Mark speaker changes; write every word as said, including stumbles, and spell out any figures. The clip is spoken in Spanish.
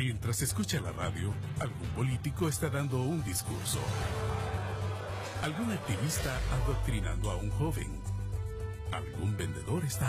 Speaker 1: Mientras escucha la radio, algún político está dando un discurso. Algún activista adoctrinando a un joven. Algún vendedor está